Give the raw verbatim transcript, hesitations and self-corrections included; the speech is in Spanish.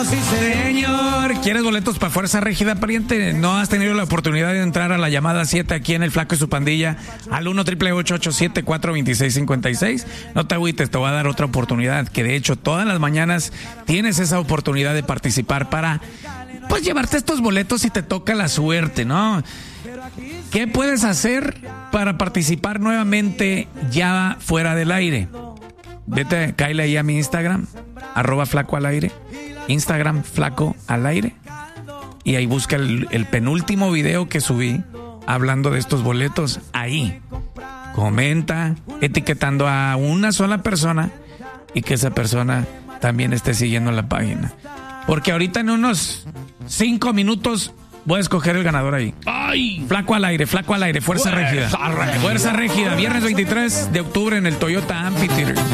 Sí, señor. ¿Quieres boletos para Fuerza Régida, pariente? ¿No has tenido la oportunidad de entrar a la llamada siete aquí en El Flaco y su pandilla al uno, ocho ocho ocho, siete cuatro dos seis cinco seis? No te agüites, te voy a dar otra oportunidad, que de hecho todas las mañanas tienes esa oportunidad de participar para, pues, llevarte estos boletos si te toca la suerte, ¿no? ¿Qué puedes hacer para participar nuevamente ya fuera del aire? Vete, cáele ahí a mi Instagram, arroba flaco al aire. Instagram flaco al aire, y ahí busca el, el penúltimo video que subí hablando de estos boletos. Ahí comenta etiquetando a una sola persona y que esa persona también esté siguiendo la página, porque ahorita en unos cinco minutos voy a escoger el ganador ahí. ¡Ay! Flaco al aire, Flaco al aire, Fuerza Régida. Fuerza Régida, viernes veintitrés de octubre en el Toyota Amphitheater.